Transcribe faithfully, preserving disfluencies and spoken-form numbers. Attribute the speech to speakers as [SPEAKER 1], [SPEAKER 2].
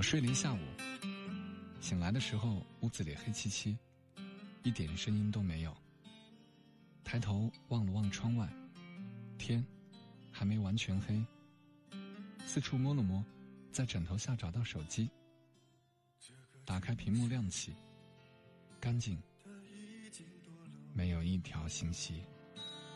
[SPEAKER 1] 睡了一下午，醒来的时候屋子里黑漆漆，一点声音都没有。抬头望了望窗外，天还没完全黑。四处摸了摸，在枕头下找到手机，打开屏幕亮起，干净，没有一条信息。